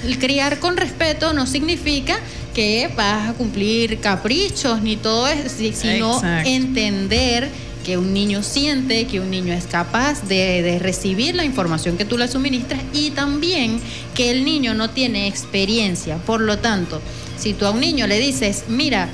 el criar con respeto no significa que vas a cumplir caprichos ni todo eso, sino Exacto. entender que un niño siente, que un niño es capaz de recibir la información que tú le suministras, y también que el niño no tiene experiencia. Por lo tanto, si tú a un niño le dices, mira,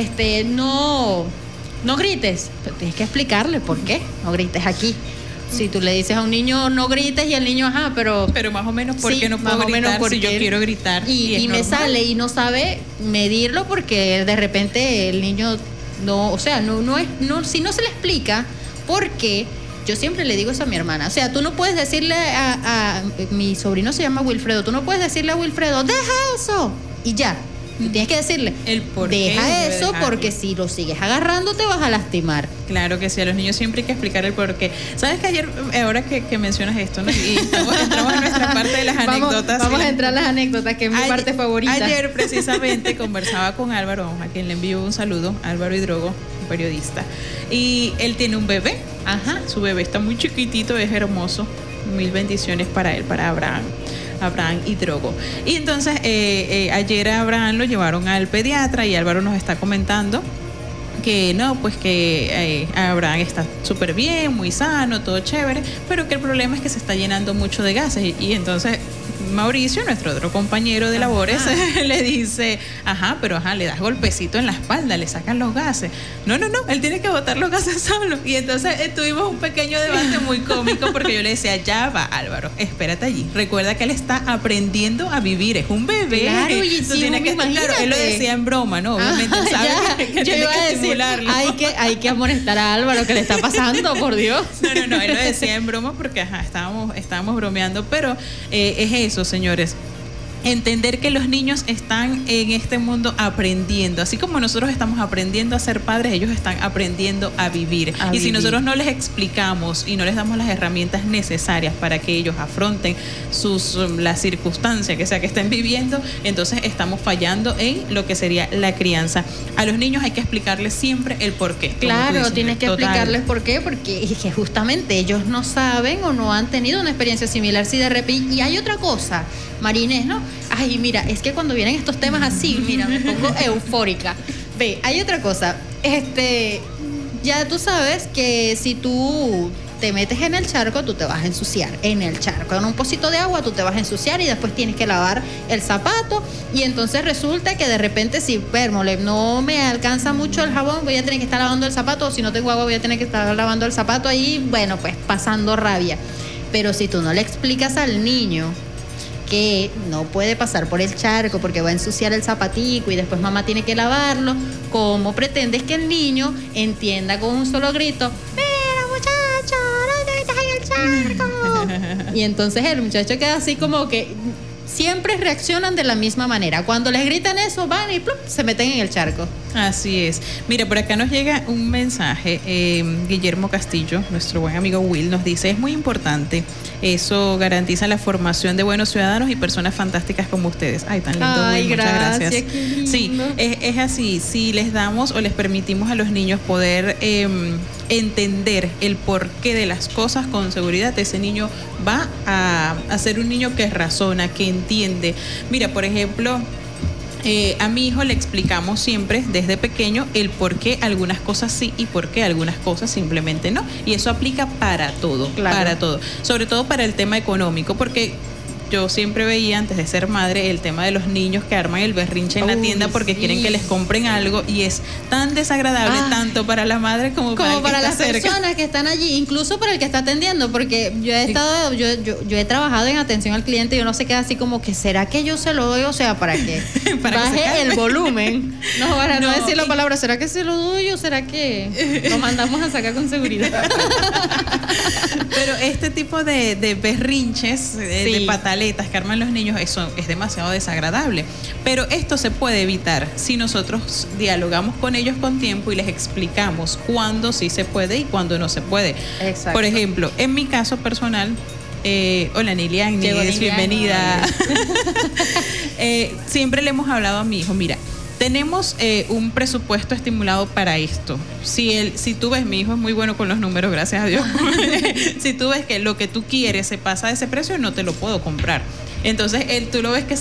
no grites, pero tienes que explicarle por qué no grites aquí. Si tú le dices a un niño no grites y el niño, pero más o menos, ¿por sí, qué no puedo más o menos gritar si yo porque- quiero gritar? Y es me normal. sale y no sabe medirlo porque de repente el niño no, o sea, si no se le explica por qué. Yo siempre le digo eso a mi hermana. O sea, tú no puedes decirle a mi sobrino se llama Wilfredo, tú no puedes decirle a Wilfredo, deja eso, y ya. Tú tienes que decirle, El por qué deja debe eso, dejarlo. porque si lo sigues agarrando te vas a lastimar. Claro que sí, a los niños siempre hay que explicar el por qué. ¿Sabes que ayer, ahora que mencionas esto, ¿no? Y entramos en nuestra parte de las anécdotas? Vamos ¿sí? a entrar a las anécdotas, que es mi parte favorita. Ayer precisamente conversaba con Álvaro, a quien le envío un saludo, Álvaro Hidrogo, un periodista, y él tiene un bebé. Ajá. Su bebé está muy chiquitito, es hermoso. 1000 bendiciones para él, para Abraham Hidrogo. Y entonces ayer a Abraham lo llevaron al pediatra y Álvaro nos está comentando que no, pues que Abraham está súper bien, muy sano, todo chévere, pero que el problema es que se está llenando mucho de gases. Y entonces Mauricio, nuestro otro compañero de labores, le dice, pero le das golpecito en la espalda, le sacan los gases. No, él tiene que botar los gases solo. Y entonces tuvimos un pequeño debate muy cómico porque yo le decía, ya va, Álvaro, espérate allí. Recuerda que él está aprendiendo a vivir, es un bebé. Claro, y Tú sí, tienes que, imagínate. claro, él lo decía en broma, ¿no? Obviamente él sabe que yo tiene iba a que decir, estimularlo. hay que amonestar a Álvaro, que le está pasando, por Dios. No, él lo decía en broma porque estábamos bromeando, pero es eso, señores. Entender que los niños están en este mundo aprendiendo, así como nosotros estamos aprendiendo a ser padres, ellos están aprendiendo a vivir. Si nosotros no les explicamos y no les damos las herramientas necesarias para que ellos afronten la circunstancia que sea que estén viviendo, entonces estamos fallando en lo que sería la crianza. A los niños hay que explicarles siempre el porqué. Claro, tienes que Total. explicarles por qué, porque es que justamente ellos no saben o no han tenido una experiencia similar. Si de repente, y hay otra cosa, Marinés, ¿no? Ay, mira, es que cuando vienen estos temas así, mira, me pongo eufórica. Ve, hay otra cosa. Ya tú sabes que si tú te metes en el charco, tú te vas a ensuciar. En el charco, en un pocito de agua, tú te vas a ensuciar y después tienes que lavar el zapato. Y entonces resulta que de repente, si no me alcanza mucho el jabón, voy a tener que estar lavando el zapato. O si no tengo agua, voy a tener que estar lavando el zapato ahí. Bueno, pues pasando rabia. Pero si tú no le explicas al niño que no puede pasar por el charco porque va a ensuciar el zapatico y después mamá tiene que lavarlo, ¿cómo pretendes que el niño entienda con un solo grito, mira muchacho, no te metas en el charco? Y entonces el muchacho queda así como que siempre reaccionan de la misma manera. Cuando les gritan eso, van y ¡plup!, se meten en el charco. Así es. Mira, por acá nos llega un mensaje. Guillermo Castillo, nuestro buen amigo Will, nos dice, es muy importante. Eso garantiza la formación de buenos ciudadanos y personas fantásticas como ustedes. Ay, tan lindo, Will. Muchas gracias. Qué lindo. Sí, es así. Si les damos o les permitimos a los niños poder entender el porqué de las cosas con seguridad, ese niño va a ser un niño que razona, que entiende. Mira, por ejemplo, a mi hijo le explicamos siempre desde pequeño el por qué algunas cosas sí y por qué algunas cosas simplemente no. Y eso aplica para todo, claro, para todo. Sobre todo para el tema económico, porque yo siempre veía antes de ser madre el tema de los niños que arman el berrinche en la tienda porque quieren que les compren algo, y es tan desagradable tanto para la madre como para las cerca. personas que están allí, incluso para el que está atendiendo, porque yo he trabajado en atención al cliente y uno se queda así como que ¿será que yo se lo doy? O sea, para que Para que se baje calme. el volumen. No, para no No, decir la y- palabra, ¿será que se lo doy o será que lo mandamos a sacar con seguridad? Pero este tipo de berrinches, de Sí. pataletas que arman los niños, eso es demasiado desagradable. Pero esto se puede evitar si nosotros dialogamos con ellos con tiempo y les explicamos cuándo sí se puede y cuándo no se puede. Exacto. Por ejemplo, en mi caso personal, hola Nilian, Llegó Nilian. bienvenida. Siempre le hemos hablado a mi hijo, mira, tenemos un presupuesto estimulado para esto. Si tú ves, mi hijo es muy bueno con los números, gracias a Dios. Si tú ves que lo que tú quieres se pasa de ese precio, no te lo puedo comprar. Entonces, tú lo ves que